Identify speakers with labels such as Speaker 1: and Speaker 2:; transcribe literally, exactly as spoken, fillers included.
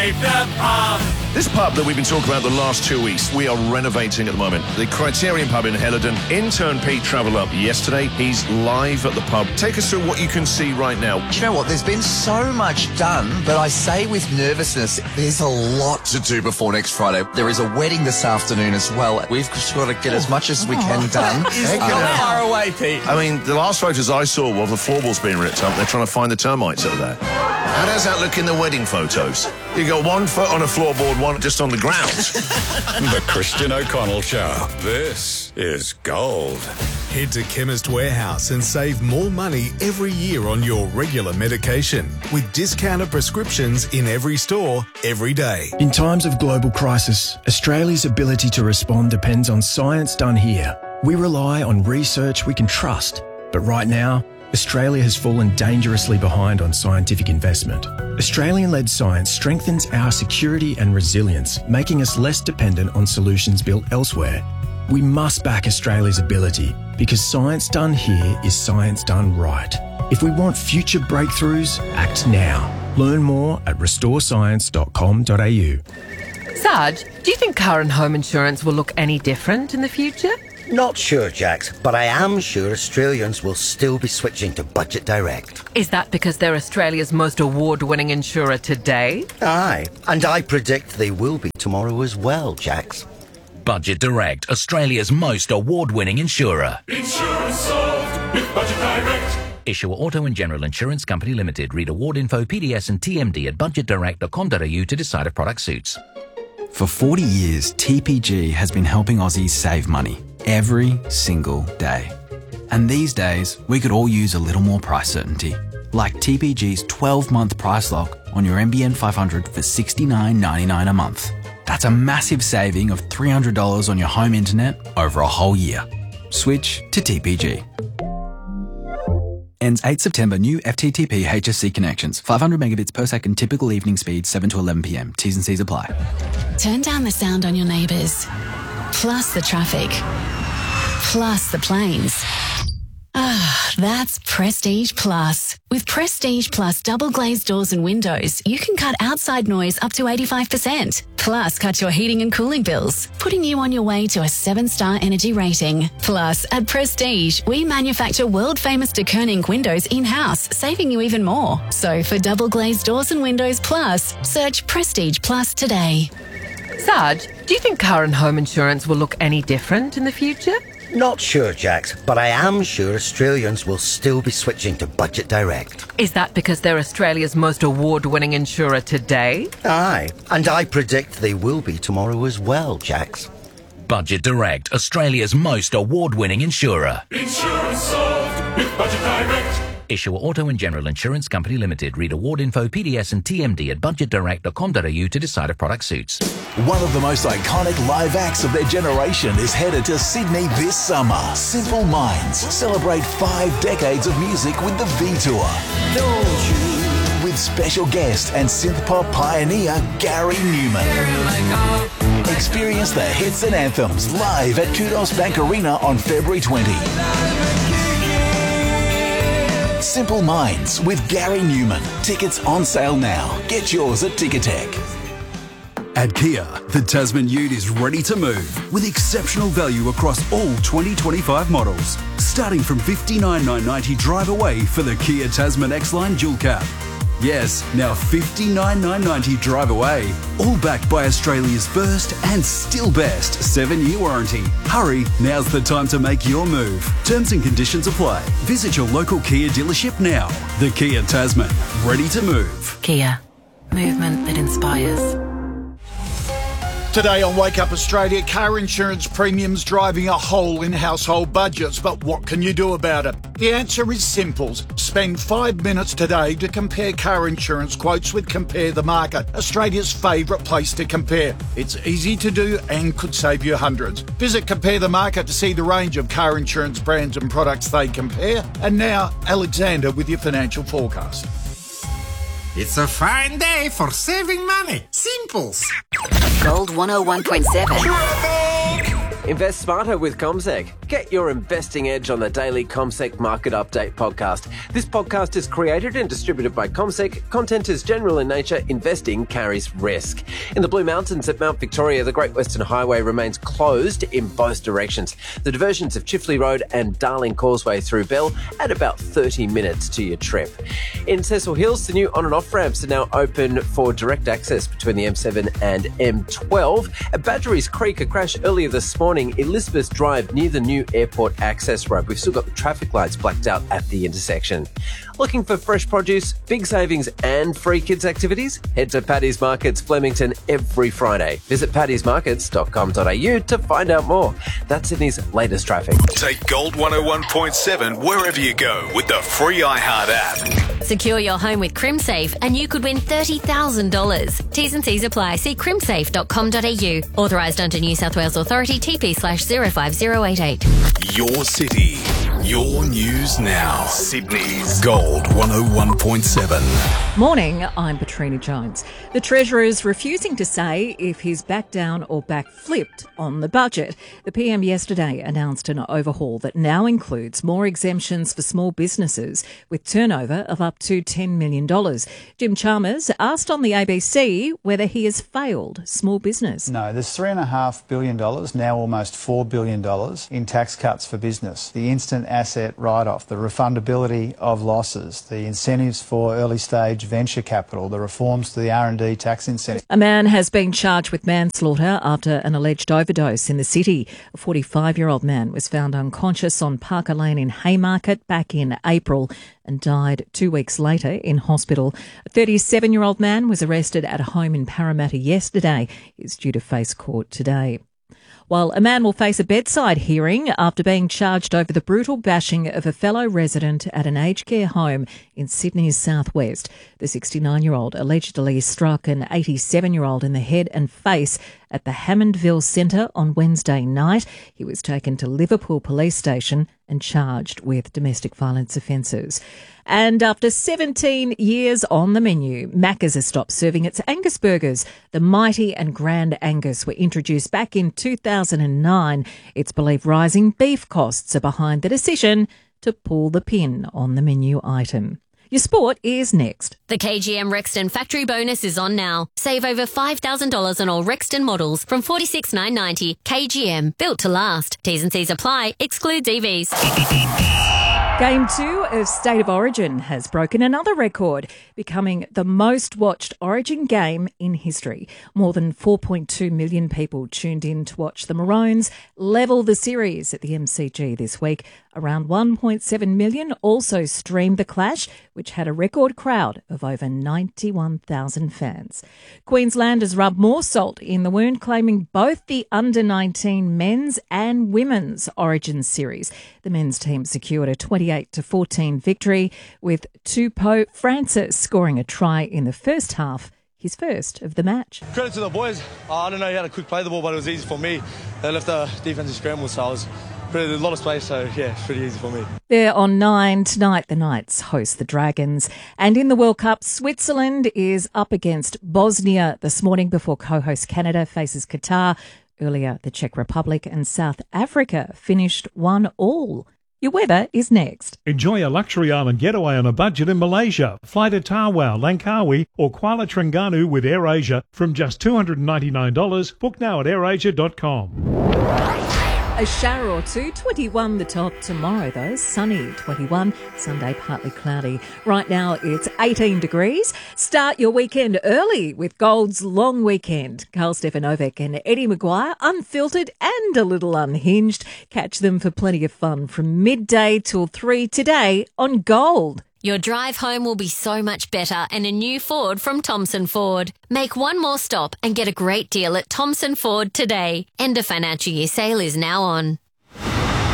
Speaker 1: This pub that we've been talking about the last two weeks, we are renovating at the moment. The Criterion pub in Helidon. Intern Pete travelled up yesterday. He's live at the pub. Take us through what you can see right now.
Speaker 2: Do you know what? There's been so much done, but I say with nervousness, there's a lot to do before next Friday. There is a wedding this afternoon as well. We've just got to get as much as we can done.
Speaker 3: How far away, Pete?
Speaker 1: I mean, the last photos I saw were the floorboards being ripped up. They're trying to find the termites that are there. How does that look in the wedding photos? You got one foot on a floorboard, one just on the ground.
Speaker 4: The Christian O'Connell Show. This is gold.
Speaker 5: Head to Chemist Warehouse and save more money every year on your regular medication with discounted prescriptions in every store, every day.
Speaker 6: In times of global crisis, Australia's ability to respond depends on science done here. We rely on research we can trust. But right now, Australia has fallen dangerously behind on scientific investment. Australian-led science strengthens our security and resilience, making us less dependent on solutions built elsewhere. We must back Australia's ability because science done here is science done right. If we want future breakthroughs, act now. Learn more at restore science dot com dot a u.
Speaker 7: Sarge, do you think car and home insurance will look any different in the future?
Speaker 8: Not sure, Jax, but I am sure Australians will still be switching to Budget Direct.
Speaker 7: Is that because they're Australia's most award-winning insurer today?
Speaker 8: Aye, and I predict they will be tomorrow as well, Jax.
Speaker 9: Budget Direct, Australia's most award-winning insurer.
Speaker 10: Insurance solved with Budget Direct.
Speaker 9: Issuer Auto and General Insurance Company Limited. Read award info, P D S and T M D at budget direct dot com dot a u to decide if product suits.
Speaker 11: For forty years, T P G has been helping Aussies save money every single day. And these days, we could all use a little more price certainty. Like T P G's twelve-month price lock on your N B N five hundred for sixty-nine ninety-nine a month. That's a massive saving of three hundred dollars on your home internet over a whole year. Switch to T P G. Ends eighth September. New F T T P H S C connections. five hundred megabits per second typical evening speed, seven to eleven p m. T's and C's apply.
Speaker 12: Turn down the sound on your neighbours. Plus the traffic. Plus the planes. Ah, that's Prestige Plus. With Prestige Plus double glazed doors and windows, you can cut outside noise up to eighty-five percent. Plus, cut your heating and cooling bills, putting you on your way to a seven-star energy rating. Plus, at Prestige, we manufacture world-famous de Koning windows in-house, saving you even more. So, for double glazed doors and windows plus, search Prestige Plus today.
Speaker 7: Sarge, do you think car and home insurance will look any different in the future?
Speaker 8: Not sure, Jax, but I am sure Australians will still be switching to Budget Direct.
Speaker 7: Is that because they're Australia's most award-winning insurer today?
Speaker 8: Aye, and I predict they will be tomorrow as well, Jax.
Speaker 9: Budget Direct, Australia's most award-winning insurer.
Speaker 10: Insurance solved with Budget Direct.
Speaker 9: Issuer Auto and General Insurance Company Limited. Read award info, P D S and T M D at budget direct dot com dot a u to decide if product suits.
Speaker 13: One of the most iconic live acts of their generation is headed to Sydney this summer. Simple Minds celebrate five decades of music with the V Tour. Don't you? With special guest and synth pop pioneer Gary Newman. Experience the hits and anthems live at Kudos Bank Arena on February twentieth. Simple Minds with Gary Newman. Tickets on sale now. Get yours at Ticketek.
Speaker 14: At Kia, the Tasman Ute is ready to move with exceptional value across all twenty twenty-five models. Starting from fifty-nine nine ninety drive away for the Kia Tasman X-Line Dual Cab. Yes, now fifty-nine nine ninety drive away. All backed by Australia's first and still best seven-year warranty. Hurry, now's the time to make your move. Terms and conditions apply. Visit your local Kia dealership now. The Kia Tasman, ready to move.
Speaker 15: Kia, movement that inspires.
Speaker 16: Today on Wake Up Australia, car insurance premiums driving a hole in household budgets, but what can you do about it? The answer is simple. Spend five minutes today to compare car insurance quotes with Compare the Market, Australia's favourite place to compare. It's easy to do and could save you hundreds. Visit Compare the Market to see the range of car insurance brands and products they compare. And now, Alexander with your financial forecast.
Speaker 17: It's a fine day for saving money. Simples.
Speaker 15: Gold one oh one point seven.
Speaker 10: Traffic!
Speaker 18: Invest smarter with CommSec. Get your investing edge on the daily CommSec Market Update podcast. This podcast is created and distributed by CommSec. Content is general in nature. Investing carries risk. In the Blue Mountains at Mount Victoria, the Great Western Highway remains closed in both directions. The diversions of Chifley Road and Darling Causeway through Bell add about thirty minutes to your trip. In Cecil Hills, the new on and off ramps are now open for direct access between the M seven and M twelve. At Badgerys Creek, a crash earlier this morning. Elizabeth Drive near the new airport access road. We've still got the traffic lights blacked out at the intersection. Looking for fresh produce, big savings and free kids activities? Head to Paddy's Markets Flemington every Friday. Visit paddys markets dot com dot a u to find out more. That's Sydney's latest traffic.
Speaker 13: Take Gold one oh one point seven wherever you go with the free iHeart app.
Speaker 19: Secure your home with CrimSafe and you could win thirty thousand dollars. T's and C's apply. See crimsafe dot com dot a u. Authorised under New South Wales Authority, T P slash zero five zero eight eight.
Speaker 13: Your city, your news now. Sydney's Gold one oh one point seven.
Speaker 20: Morning, I'm Petrina Jones. The Treasurer is refusing to say if he's back down or back flipped on the budget. The P M yesterday announced an overhaul that now includes more exemptions for small businesses with turnover of up to ten million dollars. Jim Chalmers asked on the A B C whether he has failed small business.
Speaker 21: No, there's three point five billion dollars, now almost four billion dollars in tax cuts for business. The instant asset write-off, the refundability of losses, the incentives for early-stage venture capital, the reforms to the R and D tax incentive.
Speaker 20: A man has been charged with manslaughter after an alleged overdose in the city. A forty-five-year-old man was found unconscious on Parker Lane in Haymarket back in April and died two weeks later in hospital. A thirty-seven-year-old man was arrested at a home in Parramatta yesterday. He's due to face court today. While a man will face a bedside hearing after being charged over the brutal bashing of a fellow resident at an aged care home in Sydney's southwest. The sixty-nine-year-old allegedly struck an eighty-seven-year-old in the head and face at the Hammondville Centre on Wednesday night. He was taken to Liverpool Police Station and charged with domestic violence offences. And after seventeen years on the menu, Macca's has stopped serving its Angus burgers. The Mighty and Grand Angus were introduced back in two thousand nine. It's believed rising beef costs are behind the decision to pull the pin on the menu item. Your sport is next.
Speaker 19: The K G M Rexton Factory Bonus is on now. Save over five thousand dollars on all Rexton models from forty-six thousand nine hundred ninety dollars. K G M, built to last. T's and C's apply. Excludes E Vs.
Speaker 20: Game two of State of Origin has broken another record, becoming the most watched Origin game in history. More than four point two million people tuned in to watch the Maroons level the series at the M C G this week. Around one point seven million also streamed the clash, which had a record crowd of over ninety-one thousand fans. Queensland has rubbed more salt in the wound, claiming both the under nineteen men's and women's Origin series. The men's team secured a twenty-eight to fourteen victory, with Tupou Francis scoring a try in the first half, his first of the match.
Speaker 22: Credit to the boys. Uh, I don't know how to quick play the ball, but it was easy for me. They left the defensive scramble, so I was pretty, a lot of space, so yeah, it's pretty easy for me.
Speaker 20: They're on nine tonight. The Knights host the Dragons. And in the World Cup, Switzerland is up against Bosnia this morning before co-host Canada faces Qatar. Earlier, the Czech Republic and South Africa finished one all. Your weather is next.
Speaker 23: Enjoy a luxury island getaway on a budget in Malaysia. Fly to Tawau, Langkawi or Kuala Terengganu with AirAsia from just two hundred ninety-nine dollars. Book now at air asia dot com.
Speaker 20: A shower or two, twenty-one the top. Tomorrow, though, sunny, twenty-one. Sunday, partly cloudy. Right now, it's eighteen degrees. Start your weekend early with Gold's Long Weekend. Carl Stefanovic and Eddie Maguire, unfiltered and a little unhinged. Catch them for plenty of fun from midday till three today on Gold.
Speaker 19: Your drive home will be so much better in a new Ford from Thomson Ford. Make one more stop and get a great deal at Thomson Ford today. End of financial year sale is now on.